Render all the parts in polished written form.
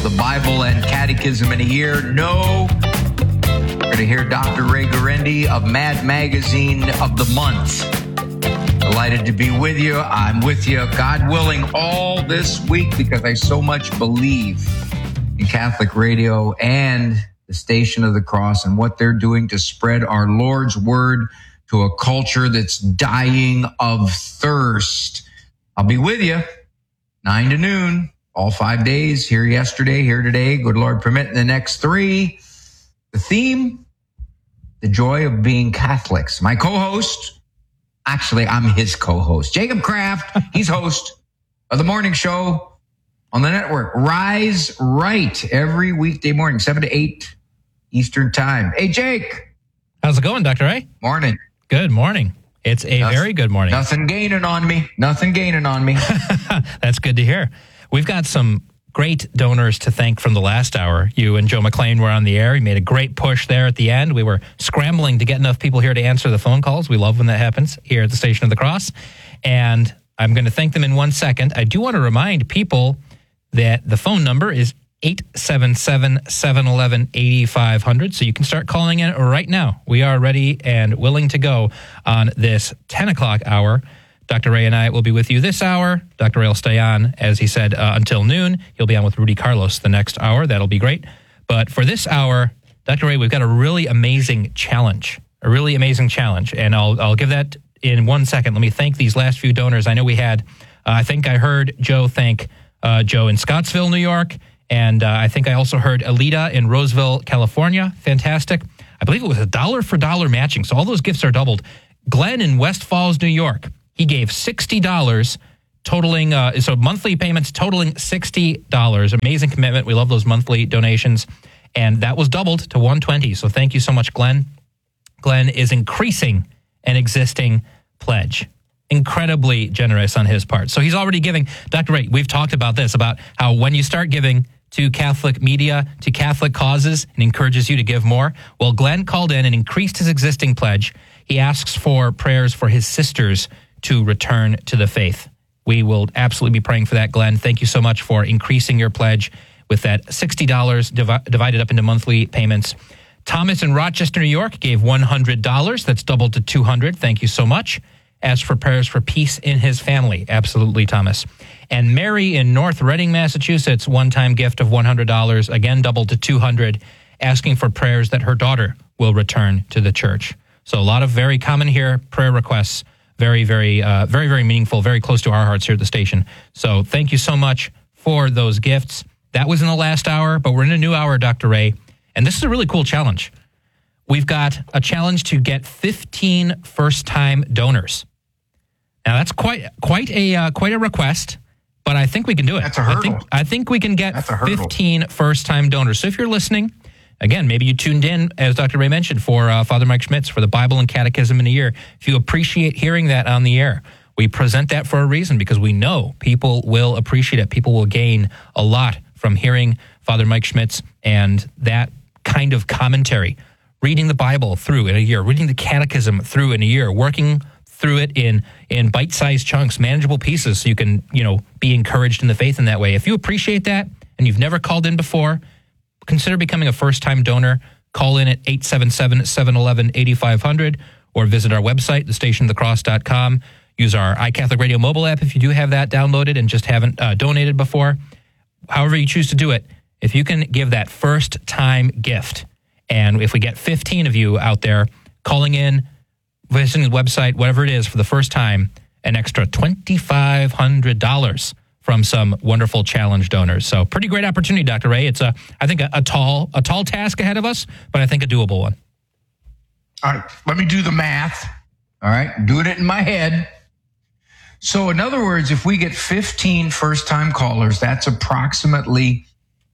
the Bible and Catechism in a Year. No, we're going to hear Dr. Ray Guarendi of Mad Magazine of the Month. Delighted to be with you. I'm with you, God willing, all this week because I so much believe in Catholic radio and the Station of the Cross and what they're doing to spread our Lord's word to a culture that's dying of thirst. I'll be with you 9 to noon, all 5 days, here yesterday, here today, good Lord permit, in the next 3. The theme, the joy of being Catholics. My co-host, actually, I'm his co-host, Jacob Kraft. He's host of the morning show on the network, Rise Right, every weekday morning, 7 to 8 Eastern time. Hey, Jake. How's it going, Dr. Ray? Morning. Good morning. It's a very good morning. Nothing gaining on me. That's good to hear. We've got some great donors to thank from the last hour. You and Joe McLean were on the air. You made a great push there at the end. We were scrambling to get enough people here to answer the phone calls. We love when that happens here at the Station of the Cross. And I'm going to thank them in 1 second. I do want to remind people that the phone number is 877-711-8500. So you can start calling in right now. We are ready and willing to go on this 10 o'clock hour. Dr. Ray and I will be with you this hour. Dr. Ray will stay on, as he said, until noon. He'll be on with Rudy Carlos the next hour. That'll be great. But for this hour, Dr. Ray, we've got a really amazing challenge. And I'll give that in 1 second. Let me thank these last few donors. I know we had, I think I heard Joe thank Joe in Scottsville, New York. And I think I also heard Alita in Roseville, California. Fantastic. I believe it was $1 for $1 matching. So all those gifts are doubled. Glenn in West Falls, New York. He gave $60, totaling, so monthly payments totaling $60. Amazing commitment. We love those monthly donations. And that was doubled to $120. So thank you so much, Glenn. Glenn is increasing an existing pledge. Incredibly generous on his part. So he's already giving. Dr. Ray, we've talked about this, about how when you start giving to Catholic media, to Catholic causes, and encourages you to give more. Well, Glenn called in and increased his existing pledge. He asks for prayers for his sisters to return to the faith. We will absolutely be praying for that, Glenn. Thank you so much for increasing your pledge with that $60 divided up into monthly payments. Thomas in Rochester, New York gave $100. That's doubled to $200. Thank you so much. Asked for prayers for peace in his family. Absolutely, Thomas. And Mary in North Reading, Massachusetts, one-time gift of $100, again doubled to $200, asking for prayers that her daughter will return to the church. So a lot of very common here prayer requests. Very, very meaningful, very close to our hearts here at the station. So thank you so much for those gifts. That was in the last hour, but we're in a new hour, Dr. Ray. And this is a really cool challenge. We've got a challenge to get 15 first-time donors. Now, that's quite a request, but I think we can do it. That's a hurdle. I think we can get 15 first-time donors. So if you're listening, again, maybe you tuned in, as Dr. Ray mentioned, for Father Mike Schmitz for the Bible and Catechism in a Year. If you appreciate hearing that on the air, we present that for a reason because we know people will appreciate it. People will gain a lot from hearing Father Mike Schmitz and that kind of commentary. Reading the Bible through in a year, reading the Catechism through in a year, working through it in bite-sized chunks, manageable pieces, so you can, be encouraged in the faith in that way. If you appreciate that and you've never called in before, consider becoming a first-time donor. Call in at 877-711-8500 or visit our website, thestationofthecross.com. Use our iCatholic Radio mobile app if you do have that downloaded and just haven't donated before. However you choose to do it, if you can give that first-time gift, and if we get 15 of you out there calling in, visiting the website, whatever it is, for the first time, an extra $2,500 from some wonderful challenge donors. So pretty great opportunity, Dr. Ray. It's, I think, a tall task ahead of us, but I think a doable one. All right, let me do the math. All right, doing it in my head. So in other words, if we get 15 first-time callers, that's approximately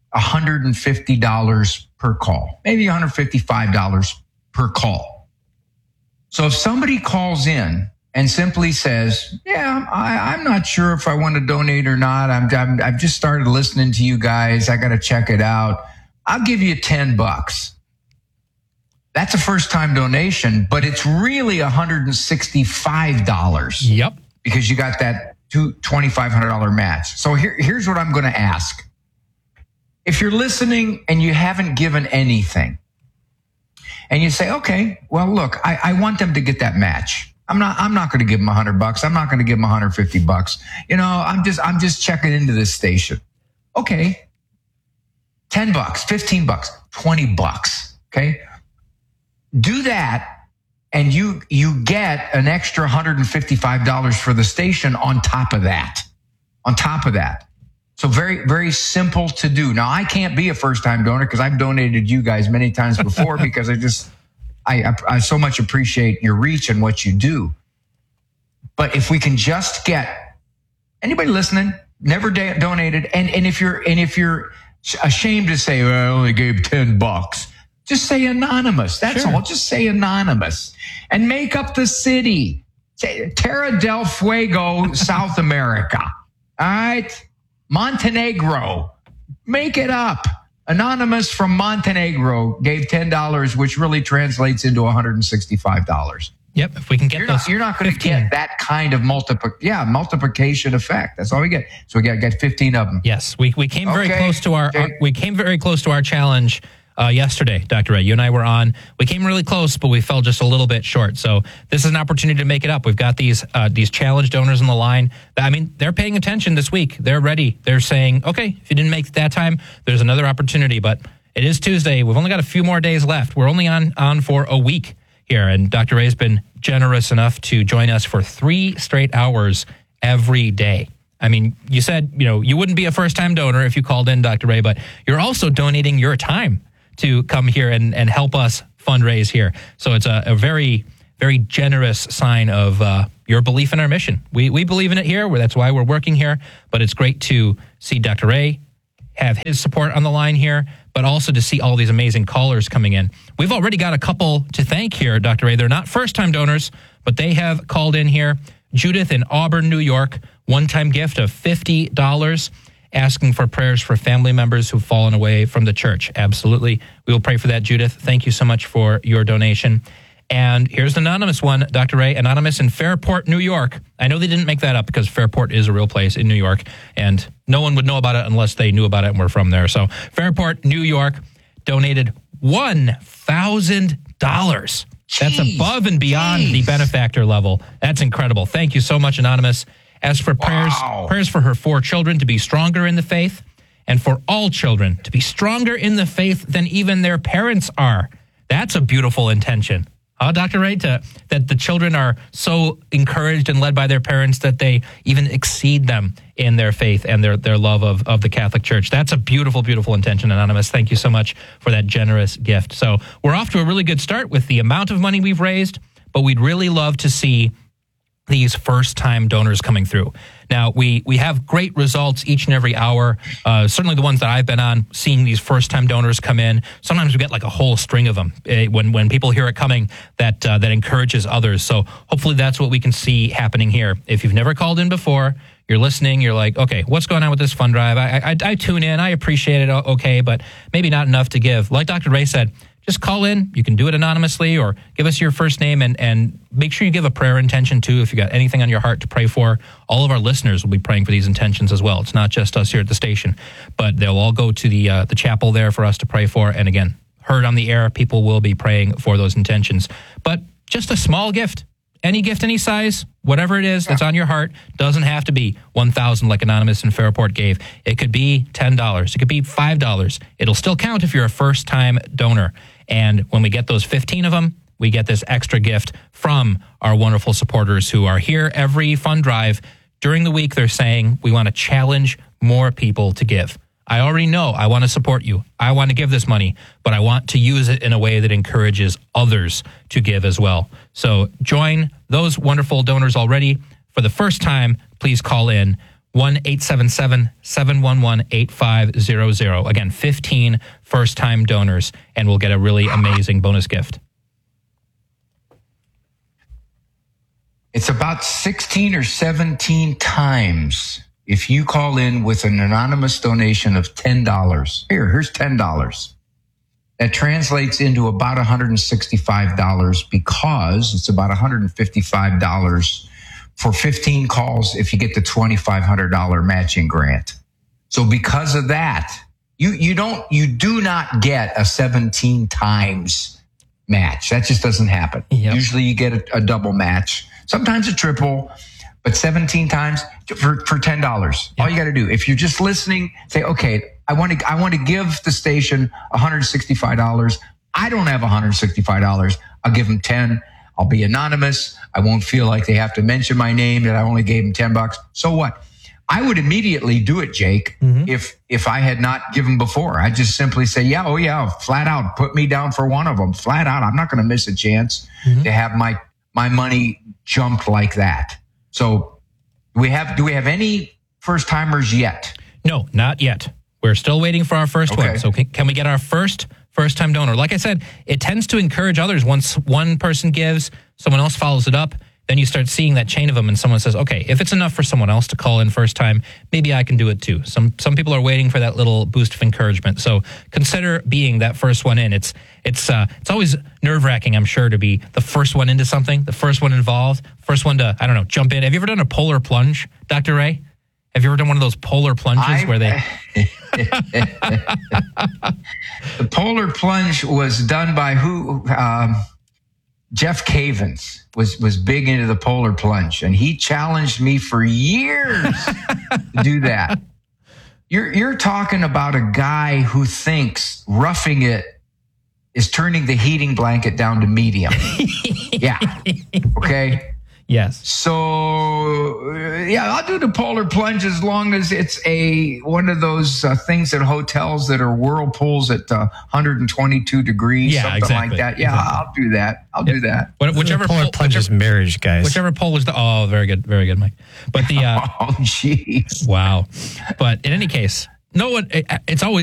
$150 per call, maybe $155 per call. So if somebody calls in and simply says, yeah, I'm not sure if I want to donate or not. I've just started listening to you guys. I got to check it out. I'll give you $10. That's a first-time donation, but it's really $165. Yep. Because you got that $2,500 match. So here's what I'm going to ask. If you're listening and you haven't given anything, and you say, okay, well, look, I want them to get that match. I'm not going to give them $100. I'm not going to give them $150. I'm just checking into this station. Okay. $10, $15, $20. Okay. Do that. And you get an extra $155 for the station on top of that. So very, very simple to do. Now, I can't be a first-time donor because I've donated you guys many times before because I so much appreciate your reach and what you do. But if we can just get anybody listening, never donated, and if you're ashamed to say, well, I only gave $10, just say anonymous. That's all. Just say anonymous and make up the city. Say Terra del Fuego, South America. All right. Montenegro, make it up. Anonymous from Montenegro gave $10, which really translates into $165. Yep, if we can get you're not going to get that kind of multiplication effect. That's all we get. So we got 15 of them. Yes, we came very close to our challenge yesterday, Dr. Ray. You and I were on. We came really close, but we fell just a little bit short. So this is an opportunity to make it up. We've got these challenge donors on the line. I mean, they're paying attention this week. They're ready. They're saying, okay, if you didn't make it that time, there's another opportunity. But it is Tuesday. We've only got a few more days left. We're only on for a week here. And Dr. Ray's been generous enough to join us for 3 straight hours every day. I mean, you said, you wouldn't be a first-time donor if you called in, Dr. Ray, but you're also donating your time to come here and help us fundraise here. So it's a very, very generous sign of your belief in our mission. We believe in it here. That's why we're working here. But it's great to see Dr. Ray have his support on the line here, but also to see all these amazing callers coming in. We've already got a couple to thank here, Dr. Ray. They're not first-time donors, but they have called in here. Judith in Auburn, New York, one-time gift of $50. Asking for prayers for family members who've fallen away from the church. Absolutely. We will pray for that, Judith. Thank you so much for your donation. And here's the anonymous one, Dr. Ray, anonymous in Fairport, New York. I know they didn't make that up because Fairport is a real place in New York, and no one would know about it unless they knew about it and were from there. So Fairport, New York, donated $1,000. That's above and beyond the benefactor level. That's incredible. Thank you so much, anonymous. As for prayers for her 4 children to be stronger in the faith, and for all children to be stronger in the faith than even their parents are. That's a beautiful intention. Dr. Ray, that the children are so encouraged and led by their parents that they even exceed them in their faith and their love of the Catholic Church. That's a beautiful, beautiful intention, Anonymous. Thank you so much for that generous gift. So we're off to a really good start with the amount of money we've raised, but we'd really love to see these first-time donors coming through. Now, we have great results each and every hour. Certainly the ones that I've been on, seeing these first-time donors come in. Sometimes we get like a whole string of them. When people hear it coming, that encourages others. So hopefully that's what we can see happening here. If you've never called in before, you're listening, you're like, okay, what's going on with this fund drive? I tune in, I appreciate it, okay, but maybe not enough to give. Like Dr. Ray said, just call in. You can do it anonymously or give us your first name and make sure you give a prayer intention too if you got anything on your heart to pray for. All of our listeners will be praying for these intentions as well. It's not just us here at the station, but they'll all go to the chapel there for us to pray for. And again, heard on the air, people will be praying for those intentions. But just a small gift, any size, whatever it is that's on your heart, doesn't have to be $1,000 like Anonymous in Fairport gave. It could be $10. It could be $5. It'll still count if you're a first-time donor. And when we get those 15 of them, we get this extra gift from our wonderful supporters who are here every fund drive. During the week, they're saying, we want to challenge more people to give. I already know I want to support you. I want to give this money, but I want to use it in a way that encourages others to give as well. So join those wonderful donors already. For the first time, please call in 1-877-711-8500. Again, 15 first-time donors, and we'll get a really amazing bonus gift. It's about 16 or 17 times if you call in with an anonymous donation of $10. Here's $10. That translates into about $165 because it's about $155 for 15 calls if you get the $2,500 matching grant. So because of that, You do not get a 17 times match. That just doesn't happen. Yep. Usually you get a double match, sometimes a triple, but 17 times for $10. Yep. All you got to do, if you're just listening, say, okay, I want to give the station $165. I don't have $165. I'll give them 10. I'll be anonymous. I won't feel like they have to mention my name, that I only gave them $10. So what? I would immediately do it, Jake, if I had not given before. I'd just simply say, yeah, flat out, put me down for one of them. Flat out, I'm not going to miss a chance to have my money jumped like that. So do we have any first timers yet? No, not yet. We're still waiting for our first one. So can we get our first time donor? Like I said, it tends to encourage others. Once one person gives, someone else follows it up. Then you start seeing that chain of them, and someone says, okay, if it's enough for someone else to call in first time, maybe I can do it too. Some people are waiting for that little boost of encouragement. So consider being that first one in. It's always nerve-wracking, I'm sure, to be the first one into something, the first one involved, first one to, I don't know, jump in. Have you ever done a polar plunge, Dr. Ray? Have you ever done one of those polar plunges where they... The polar plunge was done by who? Jeff Cavins was big into the polar plunge, and he challenged me for years to do that. You're talking about a guy who thinks roughing it is turning the heating blanket down to medium. Yeah. Okay. Yes. So, I'll do the polar plunge as long as it's one of those things at hotels that are whirlpools at 122 degrees, something like that. Yeah, exactly. I'll do that. I'll do that. Whichever polar plunge is marriage, guys. Whichever pole is very good, Mike. But the oh, jeez. Wow. But in any case, no one. It's always